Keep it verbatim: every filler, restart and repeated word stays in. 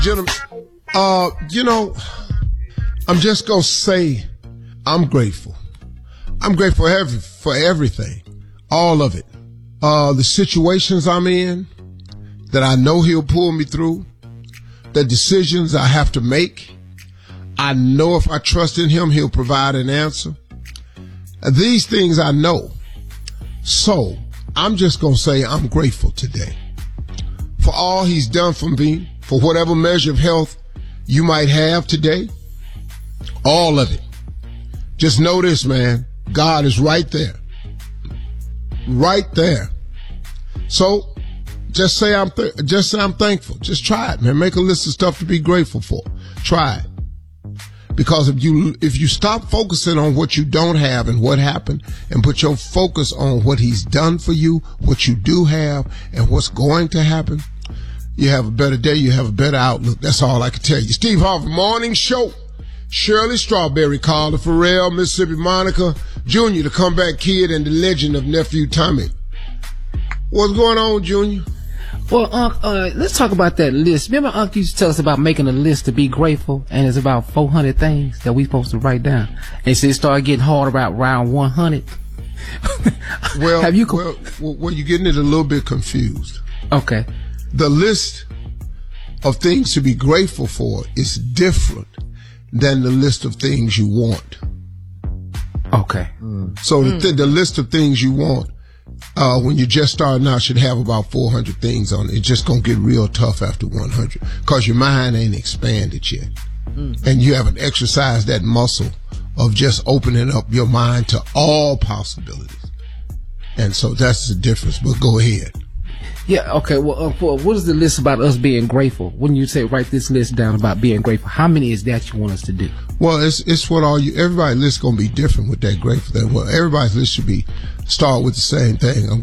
Gentlemen, uh, you know, I'm just gonna say I'm grateful. I'm grateful for, every, for everything, all of it. Uh, the situations I'm in that I know he'll pull me through, the decisions I have to make. I know if I trust in him, he'll provide an answer. These things I know. So I'm just going to say I'm grateful today for all he's done for me, for whatever measure of health you might have today, all of it. Just know this, man. God is right there. Right there. So just say I'm th- just say I'm thankful. Just try it, man. Make a list of stuff to be grateful for. Try it. Because if you if you stop focusing on what you don't have and what happened and put your focus on what he's done for you, what you do have, and what's going to happen, you have a better day, you have a better outlook. That's all I can tell you. Steve Harvey Morning Show. Shirley Strawberry, Carla Farrell, Mississippi Monica, Junior, the comeback kid, and the legend of Nephew Tommy. What's going on, Junior? Well, Unc, uh, let's talk about that list. Remember, Unc used to tell us about making a list to be grateful, and it's about four hundred things that we supposed to write down. And so it started getting hard about round one hundred. well, Have you co- well, well, you're getting it a little bit confused. Okay. The list of things to be grateful for is different than the list of things you want. Okay. Mm. So the, th- the list of things you want, uh, when you're just starting out, should have about four hundred things on it. It's just going to get real tough after one hundred because your mind ain't expanded yet. Mm. And you haven't exercised that muscle of just opening up your mind to all possibilities. And so that's the difference. But go ahead. Yeah, okay. Well, uh, what is the list about us being grateful? When you say write this list down about being grateful, how many is that you want us to do? Well, it's it's what all you. Everybody's list gonna be different with that grateful thing. Well, everybody's list should be start with the same thing. I'm